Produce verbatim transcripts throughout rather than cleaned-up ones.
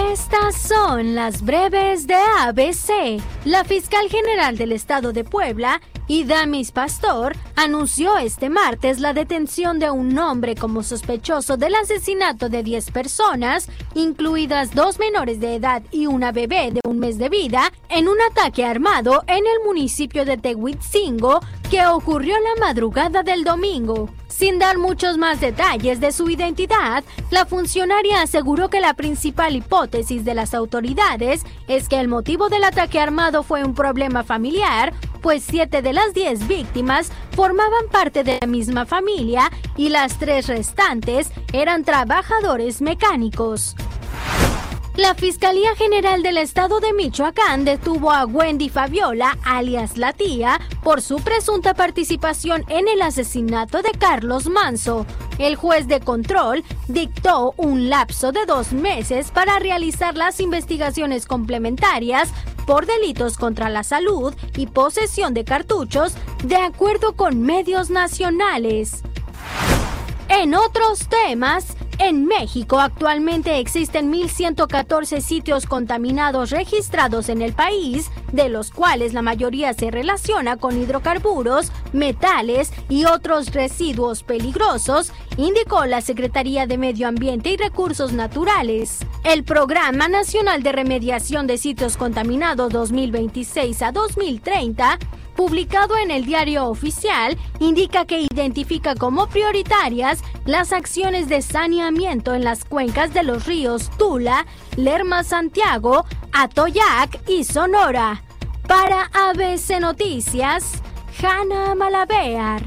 Estas son las breves de A B C. La fiscal general del estado de Puebla, Idamis Pastor, anunció este martes la detención de un hombre como sospechoso del asesinato de diez personas, incluidas dos menores de edad y una bebé de un mes de vida, en un ataque armado en el municipio de Tehuitzingo que ocurrió la madrugada del domingo. Sin dar muchos más detalles de su identidad, la funcionaria aseguró que la principal hipótesis de las autoridades es que el motivo del ataque armado fue un problema familiar, pues siete de las diez víctimas formaban parte de la misma familia y las tres restantes eran trabajadores mecánicos. La Fiscalía General del Estado de Michoacán detuvo a Wendy Fabiola, alias La Tía, por su presunta participación en el asesinato de Carlos Manzo. El juez de control dictó un lapso de dos meses para realizar las investigaciones complementarias por delitos contra la salud y posesión de cartuchos, de acuerdo con medios nacionales. En otros temas, en México actualmente existen mil ciento catorce sitios contaminados registrados en el país, de los cuales la mayoría se relaciona con hidrocarburos, metales y otros residuos peligrosos, indicó la Secretaría de Medio Ambiente y Recursos Naturales. El Programa Nacional de Remediación de Sitios Contaminados dos mil veintiséis a dos mil treinta, publicado en el Diario Oficial, indica que identifica como prioritarias las acciones de saneamiento en las cuencas de los ríos Tula, Lerma Santiago, Atoyac y Sonora. Para A B C Noticias, Hanna Malavear.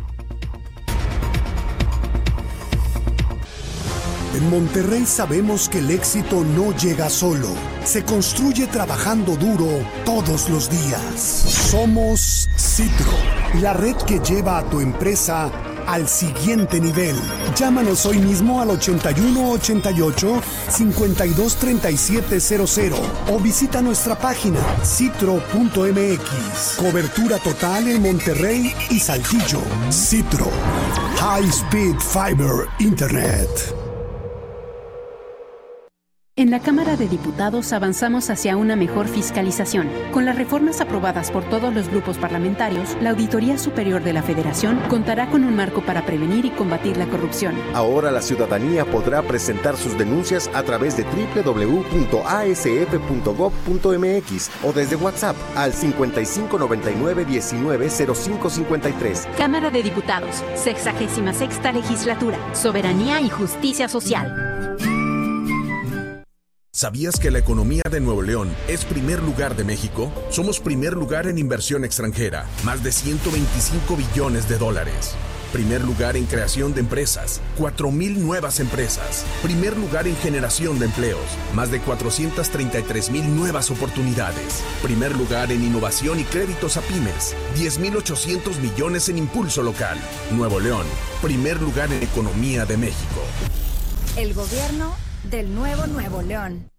En Monterrey sabemos que el éxito no llega solo, se construye trabajando duro todos los días. Somos Citro, la red que lleva a tu empresa al siguiente nivel. Llámanos hoy mismo al ochenta y uno ochenta y ocho, cincuenta y dos treinta y siete cero cero o visita nuestra página citro punto m x. Cobertura total en Monterrey y Saltillo. Citro, High Speed Fiber Internet. En la Cámara de Diputados avanzamos hacia una mejor fiscalización. Con las reformas aprobadas por todos los grupos parlamentarios, la Auditoría Superior de la Federación contará con un marco para prevenir y combatir la corrupción. Ahora la ciudadanía podrá presentar sus denuncias a través de doble u doble u doble u punto a s f punto gob punto m x o desde WhatsApp al cincuenta y cinco noventa y nueve diecinueve cero cinco cincuenta y tres. Cámara de Diputados, sexagésima sexta Legislatura, Soberanía y Justicia Social. ¿Sabías que la economía de Nuevo León es primer lugar de México? Somos primer lugar en inversión extranjera, más de ciento veinticinco billones de dólares. Primer lugar en creación de empresas, cuatro mil nuevas empresas. Primer lugar en generación de empleos, más de cuatrocientas treinta y tres mil nuevas oportunidades. Primer lugar en innovación y créditos a pymes, diez mil ochocientos millones en impulso local. Nuevo León, primer lugar en economía de México. El gobierno del nuevo Nuevo León.